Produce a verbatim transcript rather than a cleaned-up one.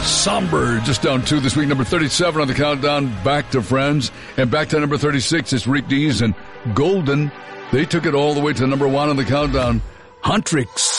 Somber, just down two this week. Number thirty-seven on the countdown, Back to Friends. And back to number thirty-six is Rick Dees and Golden. They took it all the way to number one on the countdown, Huntrix.